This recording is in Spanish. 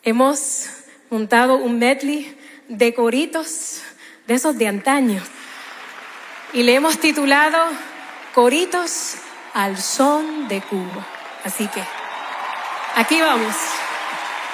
Hemos montado un medley de coritos, de esos de antaño, y le hemos titulado Coritos al Son de Cuba. Así que aquí vamos.